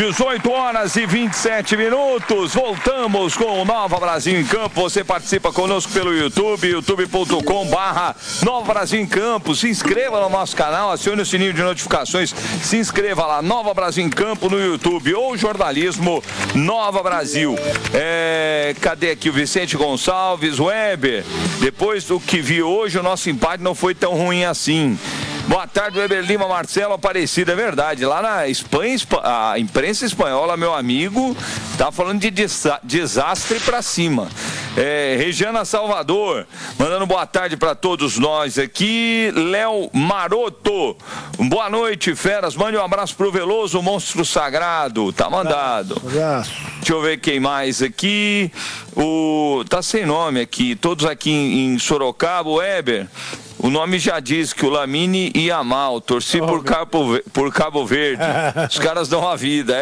18 horas e 27 minutos. Voltamos com o Nova Brasil em Campo. Você participa conosco pelo YouTube, youtube.com/Nova Brasil em Campo. Se inscreva no nosso canal, acione o sininho de notificações. Se inscreva lá, Nova Brasil em Campo no YouTube ou Jornalismo Nova Brasil. Cadê aqui o Vicente Gonçalves? Weber, depois do que vi hoje, o nosso empate não foi tão ruim assim. Boa tarde, Weber Lima, Marcelo Aparecido, é verdade. Lá na Espanha, a imprensa espanhola, meu amigo, tá falando de desastre pra cima. Regiana Salvador, mandando boa tarde pra todos nós aqui. Léo Maroto, boa noite, feras. Mande um abraço pro Veloso, o monstro sagrado. Tá mandado. Deixa eu ver quem mais aqui. Tá sem nome aqui. Todos aqui em Sorocaba, Weber. O nome já diz que o Lamine ia mal, torci por Cabo Verde. Os caras dão a vida.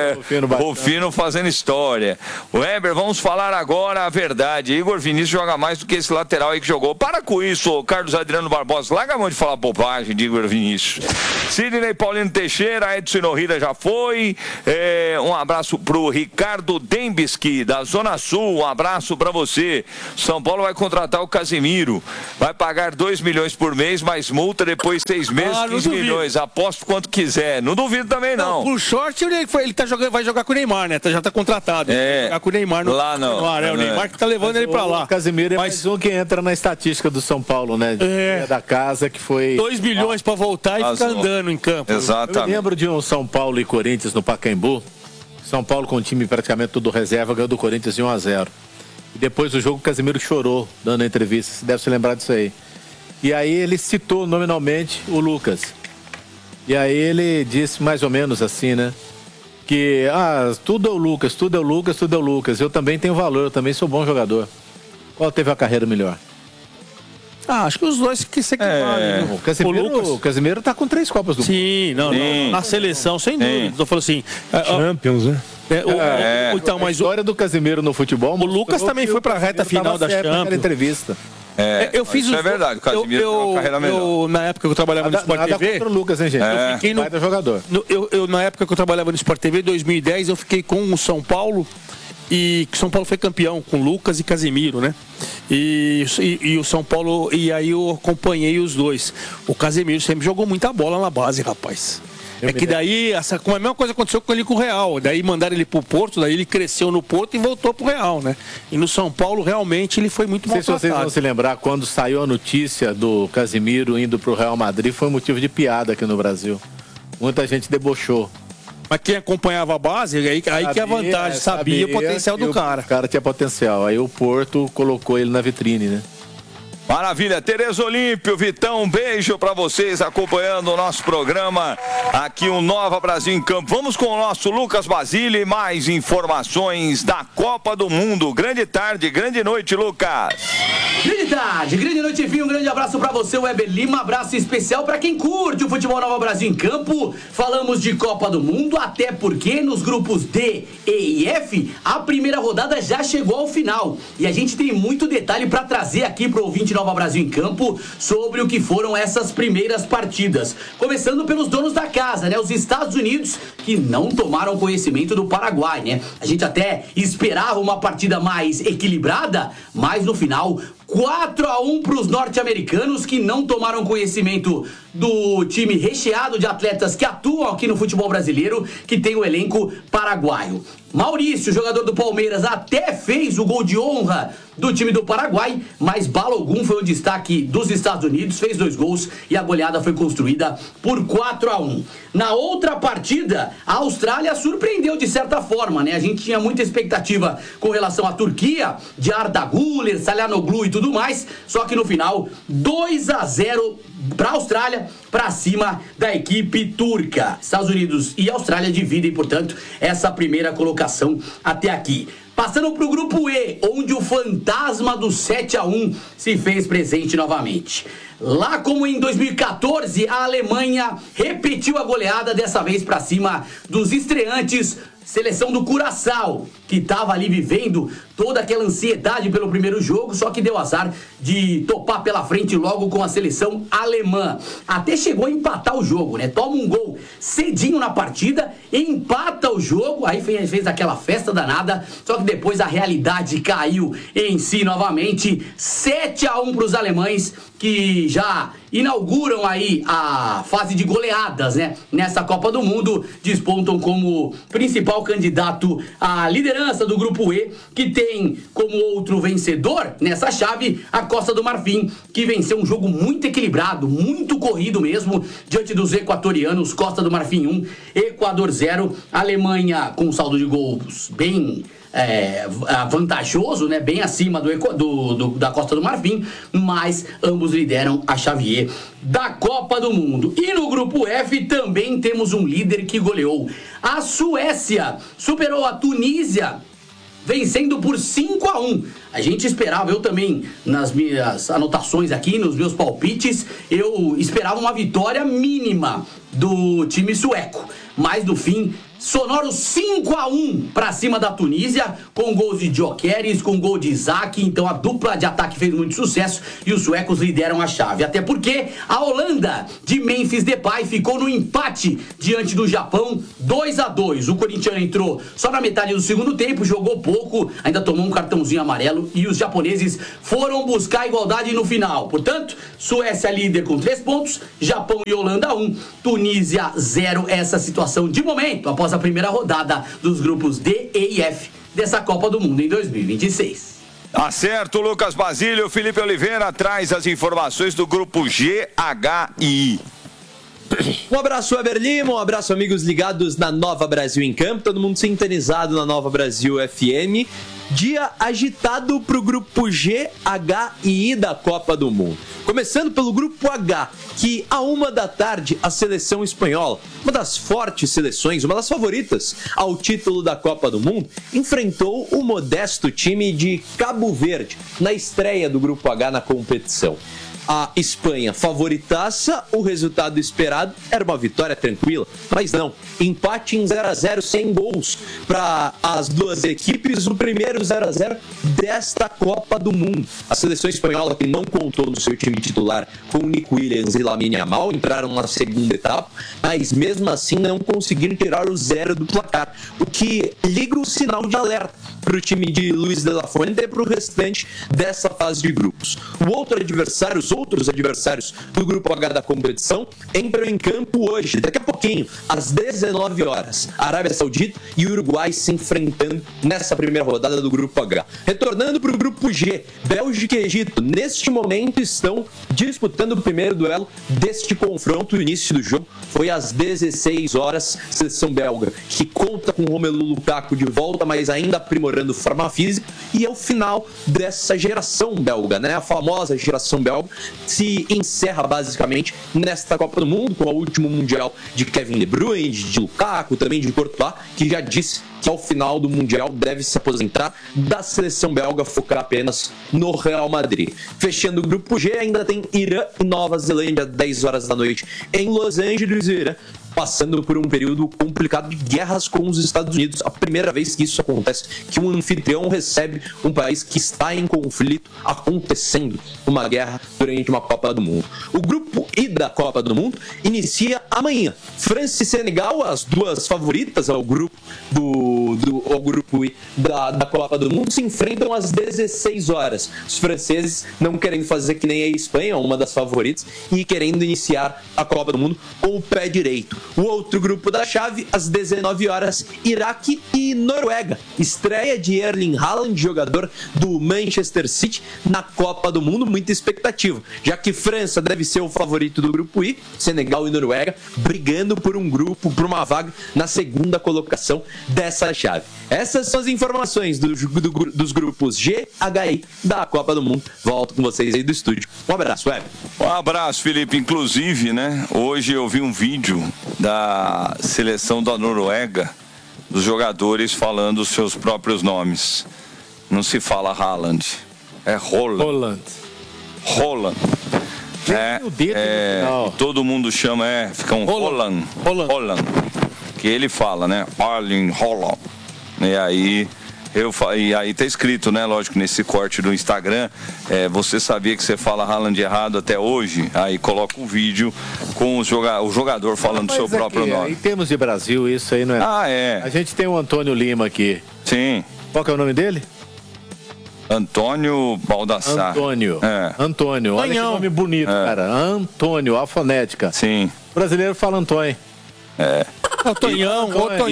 Rufino fazendo história. Weber, vamos falar agora a verdade. Igor Vinícius joga mais do que esse lateral aí que jogou. Para com isso, Carlos Adriano Barbosa. Larga a mão de falar bobagem de Igor Vinícius. Sidney Paulino Teixeira, Edson Norrida já foi. Um abraço pro Ricardo Dembski, da Zona Sul. Um abraço para você. São Paulo vai contratar o Casemiro. Vai pagar 2 milhões por mês, mais multa, depois 6 meses, 15 milhões. Aposto quanto quiser. Não duvido também, não. Por sorte, ele vai jogar com o Neymar, né? Já tá contratado. Vai jogar com o Neymar no lá não. O Neymar que tá levando ele pra lá. O Casemiro é mais um que entra na estatística do São Paulo, né? Da casa que foi... 2 milhões pra voltar e ficar andando em campo. Exatamente. Eu lembro de um São Paulo e Corinthians no Pacaembu. São Paulo com o time praticamente tudo reserva, ganhou do Corinthians de 1-0. E depois do jogo o Casemiro chorou, dando a entrevista. Você deve se lembrar disso aí. E aí ele citou nominalmente o Lucas. E aí ele disse mais ou menos assim, né? Que, tudo é o Lucas, tudo é o Lucas, tudo é o Lucas. Eu também tenho valor, eu também sou bom jogador. Qual teve a carreira melhor? Acho que os dois que se equivalem. O Casemiro tá com 3 Copas do Mundo. Sim, não. Na seleção, sem dúvida. Eu falo assim... Champions, né? Então, mas a história do Casemiro no futebol... O Lucas também foi pra reta final da Champions. Entrevista. Eu fiz isso é verdade, o Casemiro tem uma carreira melhor. Na época que eu trabalhava no Sport TV... contra o Lucas, hein, gente? Eu fiquei no... jogador. Na época que eu trabalhava no Sport TV, em 2010, eu fiquei com o São Paulo... E que São Paulo foi campeão com Lucas e Casemiro, né? E o São Paulo... E aí eu acompanhei os dois. O Casemiro sempre jogou muita bola na base, rapaz. Que daí, a mesma coisa aconteceu com ele com o Real. Daí mandaram ele pro Porto, daí ele cresceu no Porto e voltou pro Real, né? E no São Paulo, realmente, ele foi muito maltratado. Não sei se vocês vão se lembrar, quando saiu a notícia do Casemiro indo pro Real Madrid, foi motivo de piada aqui no Brasil. Muita gente debochou. Mas quem acompanhava a base, aí que é a vantagem, sabia o potencial do cara. O cara tinha potencial. Aí o Porto colocou ele na vitrine, né? Maravilha, Tereza Olímpio, Vitão, um beijo pra vocês acompanhando o nosso programa aqui, o Nova Brasil em Campo. Vamos com o nosso Lucas Basile, mais informações da Copa do Mundo. Grande tarde, grande noite, Lucas. Grande tarde, grande noite, enfim, um grande abraço pra você, Weber Lima, abraço especial pra quem curte o futebol Nova Brasil em Campo. Falamos de Copa do Mundo, até porque nos grupos D, E e F, a primeira rodada já chegou ao final. E a gente tem muito detalhe pra trazer aqui pro ouvinte Nova Brasil em Campo sobre o que foram essas primeiras partidas. Começando pelos donos da casa, né? Os Estados Unidos, que não tomaram conhecimento do Paraguai, né? A gente até esperava uma partida mais equilibrada, mas no final 4-1 para os norte-americanos, que não tomaram conhecimento do time recheado de atletas que atuam aqui no futebol brasileiro, que tem o elenco paraguaio. Maurício, jogador do Palmeiras, até fez o gol de honra do time do Paraguai, mas Balogun foi o destaque dos Estados Unidos, fez 2 gols e a goleada foi construída por 4-1. Na outra partida, a Austrália surpreendeu de certa forma, né? A gente tinha muita expectativa com relação à Turquia, de Arda Güler, Çalhanoğlu e tudo mais, só que no final, 2-0 para a Austrália, para cima da equipe turca. Estados Unidos e Austrália dividem, portanto, essa primeira colocação até aqui. Passando para o grupo E, onde o fantasma do 7-1 se fez presente novamente. Lá como em 2014, a Alemanha repetiu a goleada, dessa vez para cima dos estreantes Seleção do Curaçao, que estava ali vivendo toda aquela ansiedade pelo primeiro jogo, só que deu azar de topar pela frente logo com a seleção alemã. Até chegou a empatar o jogo, né? Toma um gol cedinho na partida, empata o jogo, aí fez aquela festa danada, só que depois a realidade caiu em si novamente. 7-1 para os alemães, que já inauguram aí a fase de goleadas, né? Nessa Copa do Mundo, despontam como principal candidato à liderança do Grupo E, que tem como outro vencedor nessa chave a Costa do Marfim, que venceu um jogo muito equilibrado, muito corrido mesmo, diante dos equatorianos. Costa do Marfim 1, Equador 0, Alemanha com um saldo de gols bem vantajoso, né? Bem acima da Costa do Marfim, mas ambos lideram a chave E da Copa do Mundo. E no Grupo F também temos um líder que goleou. A Suécia superou a Tunísia, vencendo por 5-1. A gente esperava, eu também, nas minhas anotações aqui, nos meus palpites, eu esperava uma vitória mínima do time sueco. Mas no fim, sonoro 5-1 para cima da Tunísia, com gols de Gyökeres, com gol de Isaac. Então a dupla de ataque fez muito sucesso e os suecos lideram a chave. Até porque a Holanda de Memphis Depay ficou no empate diante do Japão, 2-2. O corintiano entrou só na metade do segundo tempo, jogou pouco, ainda tomou um cartãozinho amarelo e os japoneses foram buscar a igualdade no final. Portanto, Suécia líder com 3 pontos, Japão e Holanda 1, Tunísia 0. Essa situação de momento, após a primeira rodada dos grupos D, E e F dessa Copa do Mundo em 2026. Tá certo, Lucas Basílio. Felipe Oliveira traz as informações do grupo G, H e I. Um abraço, Weber Lima, um abraço, amigos ligados na Nova Brasil em Campo, todo mundo sintonizado na Nova Brasil FM. Dia agitado para o grupo G, H e I da Copa do Mundo. Começando pelo grupo H, que à 13h, a seleção espanhola, uma das fortes seleções, uma das favoritas ao título da Copa do Mundo, enfrentou o modesto time de Cabo Verde na estreia do grupo H na competição. A Espanha favoritaça, o resultado esperado era uma vitória tranquila, mas não, empate em 0-0 sem gols para as duas equipes, o primeiro 0-0 desta Copa do Mundo. A seleção espanhola, que não contou no seu time titular com Nico Williams e Lamine Yamal, entraram na segunda etapa, mas mesmo assim não conseguiram tirar o 0 do placar, o que liga o sinal de alerta para o time de Luis de la Fuente e para o restante dessa fase de grupos. Os outros adversários do grupo H da competição entram em campo hoje, daqui a pouquinho, às 19h. Arábia Saudita e Uruguai se enfrentando nessa primeira rodada do grupo H. Retornando para o grupo G, Bélgica e Egito, neste momento estão disputando o primeiro duelo deste confronto. O início do jogo foi às 16h, seleção belga, que conta com Romelu Lukaku de volta, mas ainda aprimorando forma física, e é o final dessa geração belga, né? A famosa geração belga se encerra basicamente nesta Copa do Mundo, com o último Mundial de Kevin De Bruyne, de Lukaku, também de Courtois, que já disse que ao final do Mundial deve se aposentar da seleção belga, focar apenas no Real Madrid. Fechando o grupo G, ainda tem Irã e Nova Zelândia, 10h da noite em Los Angeles. O Irã passando por um período complicado de guerras com os Estados Unidos. A primeira vez que isso acontece, que um anfitrião recebe um país que está em conflito, acontecendo uma guerra durante uma Copa do Mundo. O grupo I da Copa do Mundo inicia amanhã. França e Senegal, as duas favoritas ao grupo ao grupo I da Copa do Mundo, se enfrentam às 16h. Os franceses não querendo fazer que nem a Espanha, uma das favoritas, e querendo iniciar a Copa do Mundo com o pé direito. O outro grupo da chave, às 19h, Iraque e Noruega. Estreia de Erling Haaland, jogador do Manchester City, na Copa do Mundo. Muita expectativa, já que França deve ser o favorito do grupo I, Senegal e Noruega brigando por um grupo, por uma vaga na segunda colocação dessa chave. Essas são as informações dos grupos G, H e I da Copa do Mundo. Volto com vocês aí do estúdio. Um abraço, Web. Um abraço, Felipe. Inclusive, né, hoje eu vi um vídeo da seleção da Noruega, dos jogadores falando os seus próprios nomes. Não se fala Haaland, é Haaland. Todo mundo chama, fica um Haaland. Que ele fala, né? Erling Haaland. E aí tá escrito, né? Lógico, nesse corte do Instagram, você sabia que você fala Haaland errado até hoje? Aí coloca um vídeo com o jogador falando seu próprio nome. Em termos de Brasil, isso aí não é... A gente tem o Antônio Lima aqui. Sim. Qual que é o nome dele? Antônio Baldassar. Antônio. Olha que nome bonito, cara. Antônio, alfonética. Sim. O brasileiro fala Antônio. O Tonhão,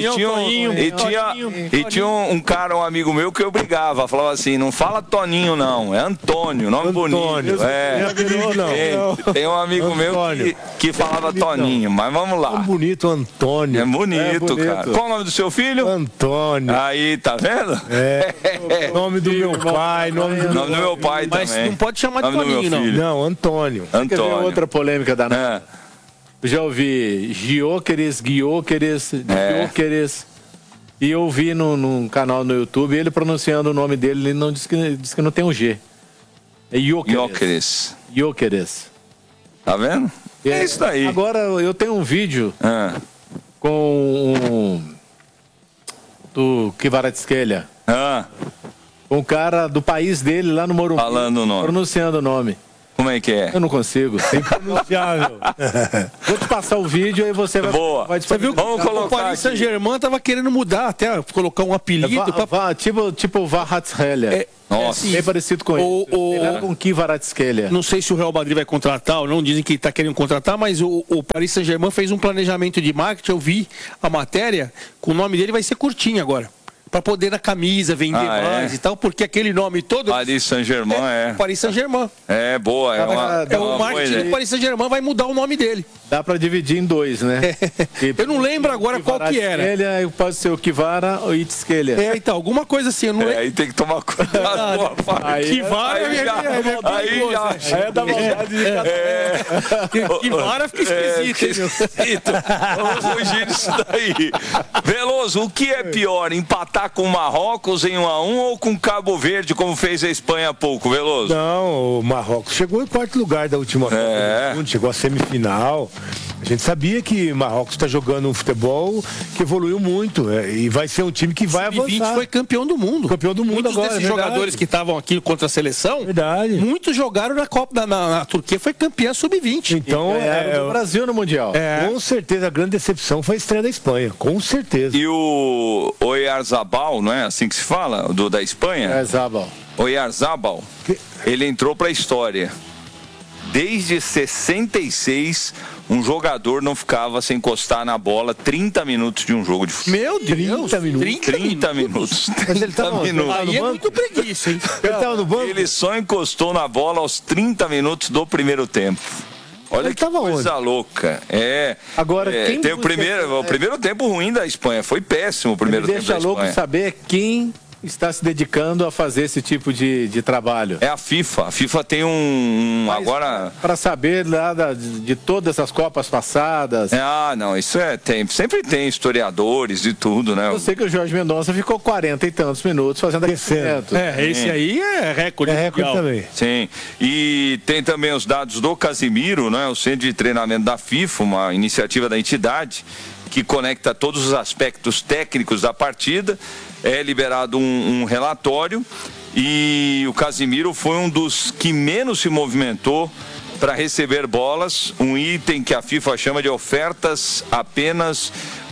E tinha um cara, um amigo meu, que eu brigava. Falava assim, não fala Toninho, não. É Antônio, nome bonito. Tem um amigo meu que falava Toninho, mas vamos lá. Bonito, Antônio. É bonito, cara. Qual o nome do seu filho? Antônio. Aí, tá vendo? Nome do meu pai. Nome do meu pai também. Mas não pode chamar de Toninho, não. Não, Antônio. Quer ver outra polêmica da Já ouvi Gióqueres. E eu vi num canal no YouTube ele pronunciando o nome dele, ele não diz que não tem um G. É Gióqueres. Tá vendo? É isso daí. Agora eu tenho um vídeo com do Kvaratskhelia. Com o cara do país dele lá no Morumbi. Falando o nome. Pronunciando o nome. Como é que é? Eu não consigo. Tem pronunciável. Vou te passar o vídeo e você vai... Boa. Você viu que o Paris Saint-Germain tava querendo mudar, até colocar um apelido. Tipo Kvaratskhelia. Nossa. Bem parecido com ele. Ele era com Kvaratskhelia. Não sei se o Real Madrid vai contratar ou não, dizem que está querendo contratar, mas o Paris Saint-Germain fez um planejamento de marketing, eu vi a matéria, com o nome dele vai ser curtinho agora. Para poder na camisa vender mais e tal, porque aquele nome todo... Paris Saint-Germain Paris Saint-Germain. É boa, o marketing do Paris Saint-Germain vai mudar o nome dele. Dá para dividir em dois, né? Eu não lembro agora qual que era. Ele pode ser o Kvara ou Itzkelia. Então, alguma coisa assim. Eu não lembro. Aí tem que tomar cuidado. Kvara é da maldade de Kvara fica esquisito. Vamos fugir disso daí. Veloso, o que é pior? Empatar com o Marrocos em 1-1 ou com Cabo Verde, como fez a Espanha há pouco, Veloso? Não, o Marrocos chegou em quarto lugar da última Copa do Mundo, chegou à semifinal. A gente sabia que o Marrocos está jogando um futebol que evoluiu muito e vai ser um time que vai avançar. Foi campeão do mundo. Campeão do mundo agora. Muitos desses jogadores que estavam aqui contra a seleção, muitos jogaram na Copa na Turquia, foi campeã sub-20. Então o Brasil no Mundial. Com certeza a grande decepção foi a estreia da Espanha, com certeza. E o Oyarzabal, não é assim que se fala, da Espanha? Oyarzabal. Ele entrou para a história. Desde 66, um jogador não ficava sem encostar na bola 30 minutos de um jogo de futebol. Meu Deus! 30 minutos. Mas ele tava Aí é muito preguiça, hein? Ele tava no banco? Ele só encostou na bola aos 30 minutos do primeiro tempo. Olha que coisa louca. Agora, tem o primeiro tempo ruim da Espanha. Foi péssimo o primeiro tempo da Espanha. Deixa louco saber quem está se dedicando a fazer esse tipo de trabalho. É a FIFA. A FIFA tem agora... Para saber lá de todas as Copas passadas. Não, isso sempre tem historiadores de tudo, né? Eu sei que o Jorge Mendonça ficou 40 e tantos minutos fazendo aquecimento. Esse aí é recorde. É recorde também. Sim. E tem também os dados do Casimiro, né? O Centro de Treinamento da FIFA, uma iniciativa da entidade que conecta todos os aspectos técnicos da partida. É liberado um relatório e o Casimiro foi um dos que menos se movimentou para receber bolas, um item que a FIFA chama de ofertas, apenas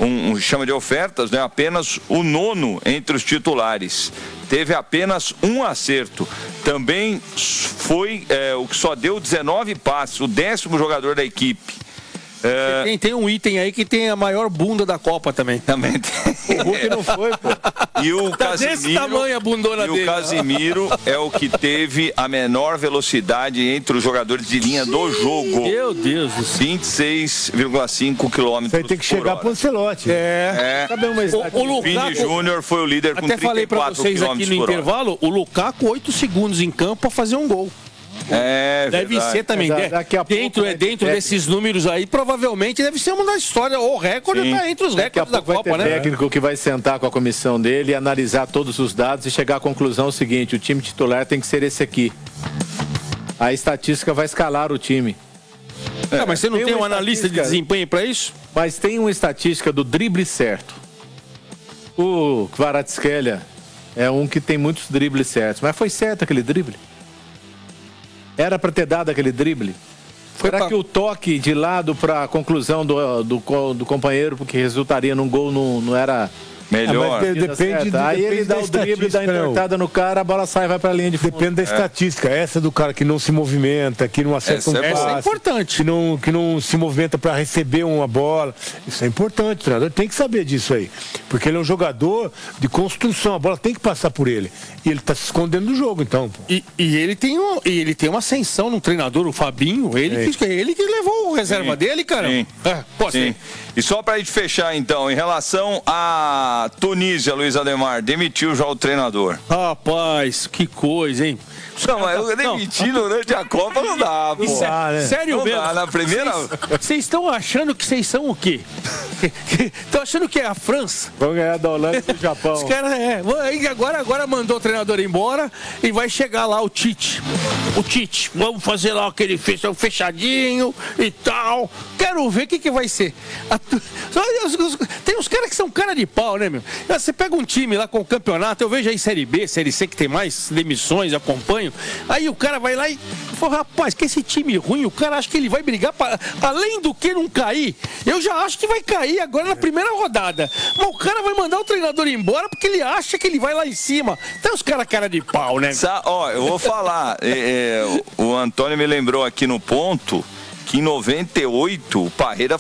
apenas o nono entre os titulares. Teve apenas um acerto. Também foi o que só deu 19 passes, o 10º jogador da equipe. Tem um item aí que tem a maior bunda da Copa também. Também tem. O Hulk não foi, pô. E o Casimiro, desse tamanho a bundona dele. O Casimiro é o que teve a menor velocidade entre os jogadores de linha do jogo. Meu Deus do céu. 26,5 km. Vai ter que chegar pro Ancelotti. O Vini Júnior foi o líder com 34 km. Até falei pra vocês aqui no intervalo, o Lukaku 8 segundos em campo para fazer um gol. Deve ser também. Dentro desses números aí, provavelmente deve ser uma da história, ou recorde tá entre os recordes da Copa, né? Técnico que vai sentar com a comissão dele e analisar todos os dados e chegar à conclusão seguinte: o time titular tem que ser esse aqui. A estatística vai escalar o time. Mas você não tem um analista de desempenho para isso? Mas tem uma estatística do drible certo. O Kvaratskhelia é um que tem muitos dribles certos, mas foi certo aquele drible? Era para ter dado aquele drible? Será que o toque de lado para a conclusão do companheiro, porque resultaria num gol, não era... Melhor. Depende aí ele dá o drible, dá a entortada no cara, a bola sai e vai pra linha de fundo. Depende da estatística. Essa do cara que não se movimenta, que não acerta um passe. Essa é importante. Que não se movimenta para receber uma bola. Isso é importante. O treinador tem que saber disso aí. Porque ele é um jogador de construção. A bola tem que passar por ele. E ele tá se escondendo do jogo, então. E ele tem uma ascensão no treinador, o Fabinho. Ele que levou o reserva dele, cara. Sim. Sim. E só pra gente fechar, então, em relação a Tunísia, Luiz Ademar, demitiu já o treinador. Rapaz, que coisa, hein? Não, mas eu demiti durante a Copa não dá, pô. Sério não mesmo? Dá, na primeira... Vocês estão achando que vocês são o quê? Estão achando que é a França? Vão ganhar da Holanda e do Japão. Os caras, agora mandou o treinador embora e vai chegar lá o Tite. O Tite, vamos fazer lá aquele fechadinho e tal. Quero ver o que vai ser. Tem uns caras que são cara de pau, né, meu? Você pega um time lá com o campeonato, eu vejo aí Série B, Série C, que tem mais demissões, acompanho. Aí o cara vai lá e fala, rapaz, que esse time ruim, o cara acha que ele vai brigar, além do que não cair, eu já acho que vai cair agora na primeira rodada. Mas o cara vai mandar o treinador embora porque ele acha que ele vai lá em cima. Tem os caras cara de pau, né? Ó, eu vou falar, o Antônio me lembrou aqui no ponto que em 98 o Parreira